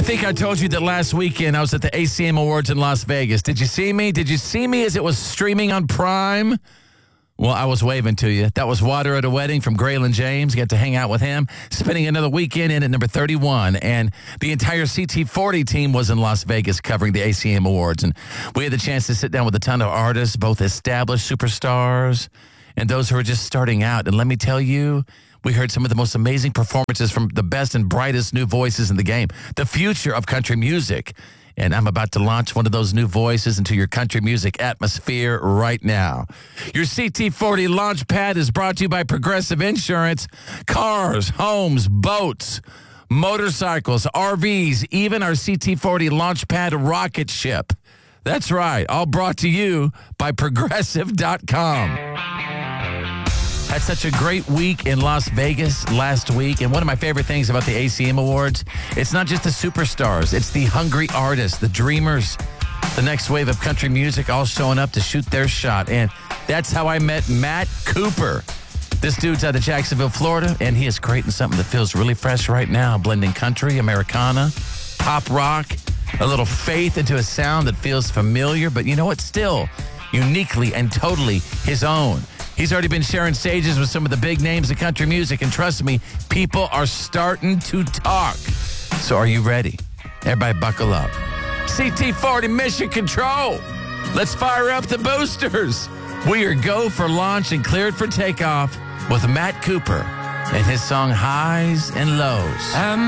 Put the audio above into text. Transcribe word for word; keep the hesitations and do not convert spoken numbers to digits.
think I told you that last weekend I was at the A C M Awards in Las Vegas. Did you see me? Did you see me as it was streaming on Prime? Well, I was waving to you. That was Water at a Wedding from Graylin James. Got to hang out with him, spending another weekend in at number thirty-one. And the entire C T forty team was in Las Vegas covering the A C M Awards. And we had the chance to sit down with a ton of artists, both established superstars and those who are just starting out. And let me tell you, we heard some of the most amazing performances from the best and brightest new voices in the game, the future of country music. And I'm about to launch one of those new voices into your country music atmosphere right now. Your C T forty launch pad is brought to you by Progressive Insurance. Cars, homes, boats, motorcycles, R Vs, even our C T forty launch pad rocket ship. That's right, all brought to you by Progressive dot com. Had such a great week in Las Vegas last week. And one of my favorite things about the A C M Awards, it's not just the superstars. It's the hungry artists, the dreamers, the next wave of country music all showing up to shoot their shot. And that's how I met Matt Cooper. This dude's out of Jacksonville, Florida, and he is creating something that feels really fresh right now, blending country, Americana, pop rock, a little faith into a sound that feels familiar, but you know what? Still uniquely and totally his own. He's already been sharing stages with some of the big names of country music, and trust me, people are starting to talk. So are you ready? Everybody buckle up. C T forty Mission Control. Let's fire up the boosters. We are go for launch and cleared for takeoff with Matt Cooper and his song Highs and Lows. I'm